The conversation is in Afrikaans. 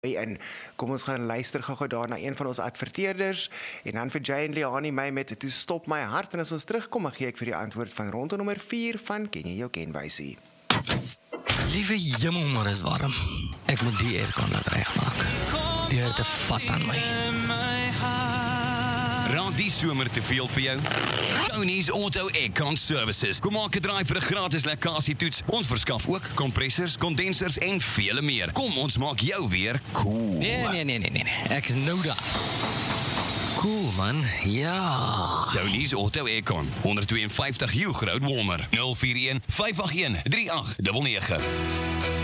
En kom ons gaan luister gou daar na een van ons adverteerders en dan vir Jay en Leani my met Toe stop my hart en as ons terugkom dan gee ek vir die antwoord van ronde nommer 4 van Ken jy jou kenwysie. Liewe jemmel, maar is warm. Ek moet die aircon laat regmaak. Die hitte vat aan my. Raak die somer te veel vir jou? Tony's Auto Aircon Services. Kom maak 'n draai vir 'n gratis lekkasietoets. Ons verskaf ook kompressors, kondensers en vele meer. Kom, ons maak jou weer cool. Nee. Ek is nou daar. Cool man, ja. Tony's Auto Aircon, 152 Hugh Road Walmer, 041 581 3899.